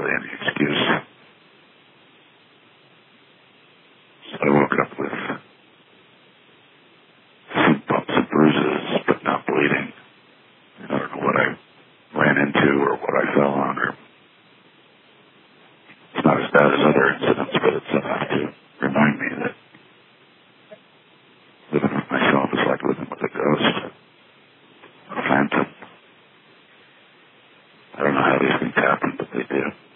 really any excuse. So I woke up with some bumps and bruises, but not bleeding. I don't know what I ran into or what I fell on. Or it's not as bad as other incidents, but it's enough to remind me that living with myself is like living with a ghost, a phantom. I don't know how these things happen, but they do.